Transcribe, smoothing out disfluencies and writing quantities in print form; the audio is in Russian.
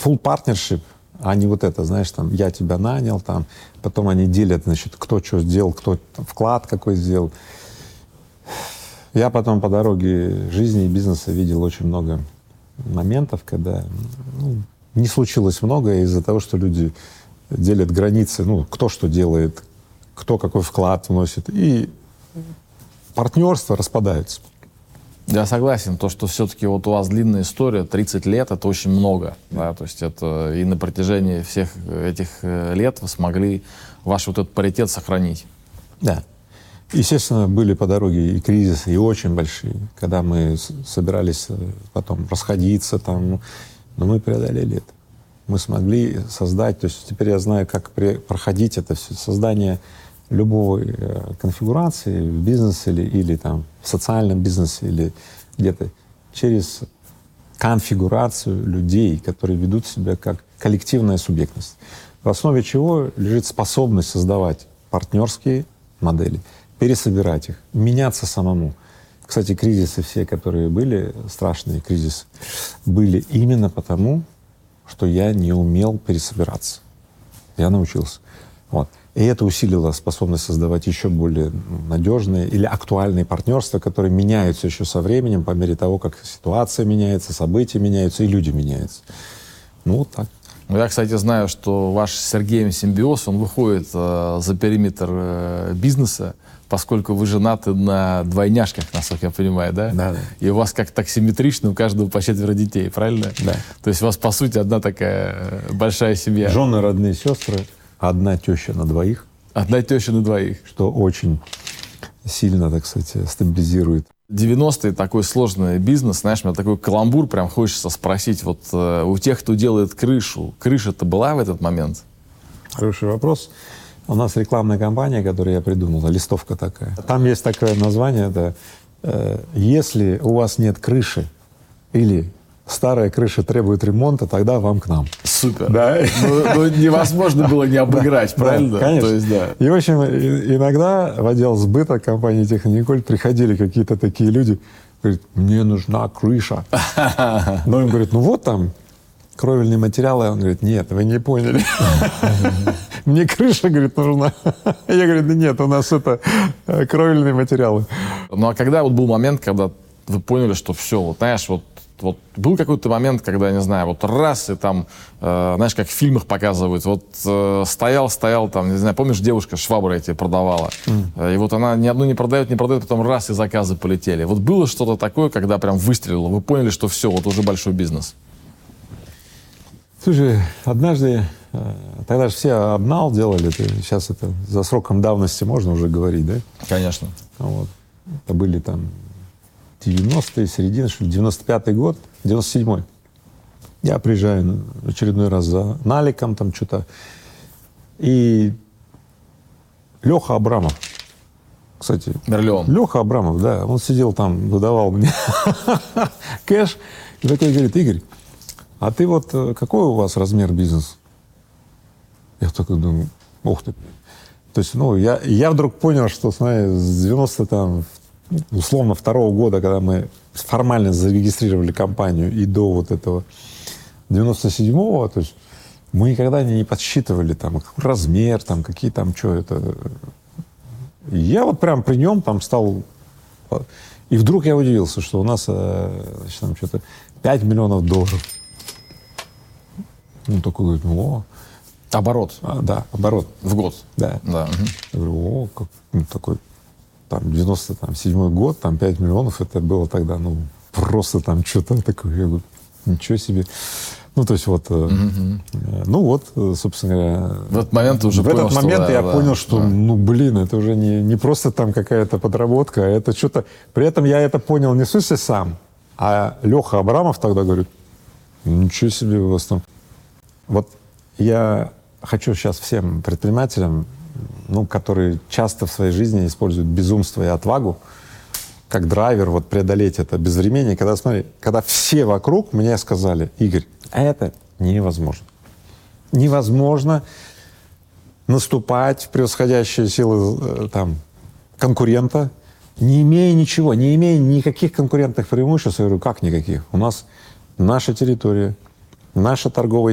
full partnership, а не вот это, знаешь, там, я тебя нанял, там, потом они делят, значит, кто что сделал, кто там, вклад какой сделал. Я потом по дороге жизни и бизнеса видел очень много моментов, когда не случилось многое из-за того, что люди делят границы, кто что делает, кто какой вклад вносит, и партнерства распадаются. Я согласен, то, что все-таки вот у вас длинная история, 30 лет, это очень много, да, то есть это и на протяжении всех этих лет вы смогли ваш вот этот паритет сохранить. Да. Естественно, были по дороге и кризисы, и очень большие, когда мы собирались потом расходиться там, но мы преодолели это. Мы смогли создать, то есть теперь я знаю, как проходить это все, создание любой конфигурации в бизнесе или там в социальном бизнесе или где-то через конфигурацию людей, которые ведут себя как коллективная субъектность, в основе чего лежит способность создавать партнерские модели, пересобирать их, меняться самому. Кстати, кризисы все, которые были, страшные кризисы, были именно потому, что я не умел пересобираться. Я научился. Вот. И это усилило способность создавать еще более надежные или актуальные партнерства, которые меняются еще со временем по мере того, как ситуация меняется, события меняются и люди меняются. Вот так. Я, кстати, знаю, что ваш с Сергеем симбиоз, он выходит за периметр бизнеса, поскольку вы женаты на двойняшках, насколько я понимаю, да? Да. И у вас как-то так симметрично, у каждого по 4 детей, правильно? Да. То есть у вас, по сути, одна такая большая семья. Жены, родные сестры, одна теща на двоих. Одна теща на двоих. Что очень сильно, так сказать, стабилизирует. 90-е такой сложный бизнес, знаешь, у меня такой каламбур, прям хочется спросить, вот у тех, кто делает крышу, крыша-то была в этот момент? Хороший вопрос. У нас рекламная кампания, которую я придумал, листовка такая. Там есть такое название, это «Если у вас нет крыши или старая крыша требует ремонта, тогда вам к нам». Супер. Да. Ну, невозможно было не обыграть, правильно? Да, конечно. То есть, да. И, в общем, иногда в отдел сбыта компании «Техниколь» приходили какие-то такие люди, говорят, мне нужна крыша. Но им говорят, вот там кровельные материалы. Он говорит, нет, вы не поняли. Мне крыша, говорит, нужна. Я говорю, да нет, у нас это кровельные материалы. Ну а когда вот был момент, когда вы поняли, что все, вот знаешь, вот был какой-то момент, когда, не знаю, вот раз, и там, знаешь, как в фильмах показывают, вот стоял там, не знаю, помнишь, девушка швабры эти продавала, и вот она ни одну не продает, потом раз, и заказы полетели. Вот было что-то такое, когда прям выстрелило, вы поняли, что все, вот уже большой бизнес? Слушай, однажды, тогда же все обнал делали, сейчас это за сроком давности можно уже говорить, да? Конечно. Вот. Это были там 90-е, середина, что ли, 95-й год, 97-й. Я приезжаю очередной раз за наликом там что-то. И Леха Абрамов, кстати. Мерлион. Леха Абрамов, да, он сидел там, выдавал мне кэш. И такой говорит, Игорь, а ты вот какой у вас размер бизнеса? Я такой думаю, ух ты. То есть, я вдруг понял, что, знаешь, с 90 там, условно, 2-го года, когда мы формально зарегистрировали компанию, и до вот этого 97-го, то есть мы никогда не подсчитывали там размер, там, какие там, что это. И я вот прям при нем там стал. И вдруг я удивился, что у нас, значит, там что-то $5 миллионов. Ну, такой говорит, о. Оборот. Да, оборот. В год. Да. Да. Я говорю, о, как, такой, там, 97-й год, там, 5 миллионов, это было тогда, просто там что-то такое. Я говорю, ничего себе. То есть вот, собственно говоря. В этот момент ты уже понял, в этот момент я понял, что, это уже не просто там какая-то подработка, а это что-то. При этом я это понял не в смысле сам, а Леха Абрамов тогда говорит, ничего себе у вас там. Вот я хочу сейчас всем предпринимателям, которые часто в своей жизни используют безумство и отвагу, как драйвер, вот преодолеть это безвременье, когда все вокруг мне сказали, Игорь, это невозможно. Невозможно наступать в превосходящие силы конкурента, не имея ничего, не имея никаких конкурентных преимуществ. Я говорю, как никаких? У нас наша территория, наша торговая